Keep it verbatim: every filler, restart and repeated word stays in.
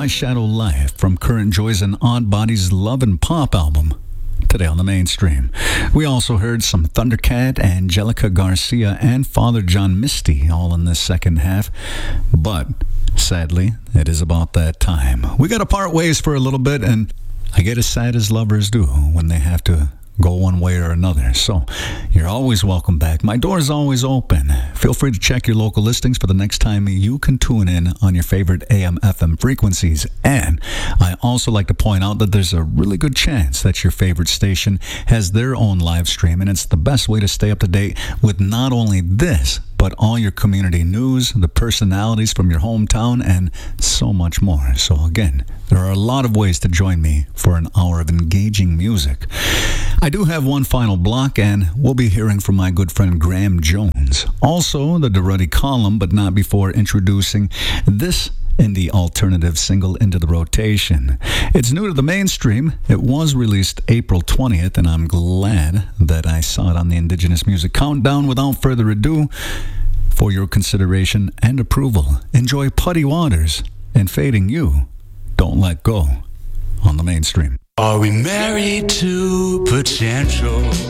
My Shadow Life from Current Joys and Odd Bodies' Love and Pop album. Today on the mainstream. We also heard some Thundercat, Angelica Garcia, and Father John Misty all in this second half. But sadly, it is about that time. We got to part ways for a little bit, and I get as sad as lovers do when they have to go one way or another. So you're always welcome back. My door is always open. Feel free to check your local listings for the next time you can tune in on your favorite A M F M frequencies. And I also like to point out that there's a really good chance that your favorite station has their own live stream, and it's the best way to stay up to date with not only this, but all your community news, the personalities from your hometown, and so much more. So again, there are a lot of ways to join me for an hour of engaging music. I do have one final block, and we'll be hearing from my good friend Graham Jones. Also, the Durruti column, but not before introducing this indie alternative single into the rotation. It's new to the mainstream. It was released April twentieth, and I'm glad that I saw it on the Indigenous Music Countdown. Without further ado, for your consideration and approval, enjoy Putty Waters and Fading You, Don't Let Go, on the mainstream. Are we married to potential?